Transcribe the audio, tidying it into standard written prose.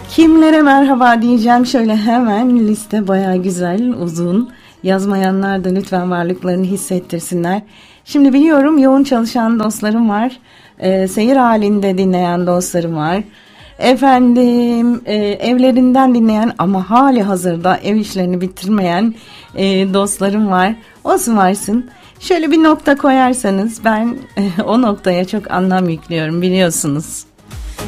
Kimlere merhaba diyeceğim, şöyle hemen liste baya güzel, uzun. Yazmayanlar da lütfen varlıklarını hissettirsinler. Şimdi biliyorum yoğun çalışan dostlarım var. Seyir halinde dinleyen dostlarım var. Efendim evlerinden dinleyen ama hali hazırda ev işlerini bitirmeyen dostlarım var. Olsun varsın. Şöyle bir nokta koyarsanız ben o noktaya çok anlam yüklüyorum, biliyorsunuz.